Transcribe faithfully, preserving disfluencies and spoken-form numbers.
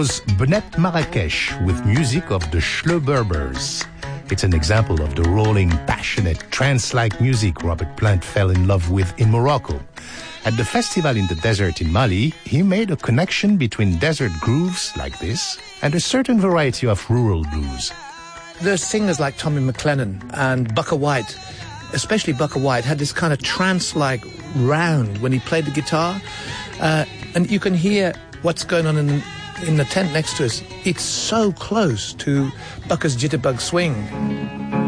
was Benet Marrakech with music of the Schleuberbers. It's an example of the rolling, passionate, trance-like music Robert Plant fell in love with in Morocco. At the festival in the desert in Mali, he made a connection between desert grooves like this and a certain variety of rural blues. There's singers like Tommy McLennan and Bukka White, especially Bukka White, had this kind of trance-like round when he played the guitar. Uh, and you can hear what's going on in the, in the tent next to us. It's so close to Bukka's Jitterbug Swing.